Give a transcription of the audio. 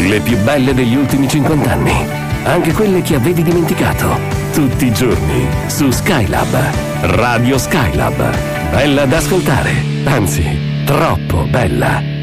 Le più belle degli ultimi 50 anni. Anche quelle che avevi dimenticato. Tutti i giorni su Skylab. Radio Skylab. Bella da ascoltare. Anzi, troppo bella.